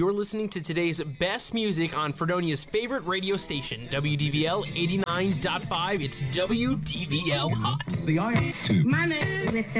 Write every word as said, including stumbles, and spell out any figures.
You're listening to today's best music on Fredonia's favorite radio station, W D V L eighty-nine point five. It's W D V L Hot. The I- My name with the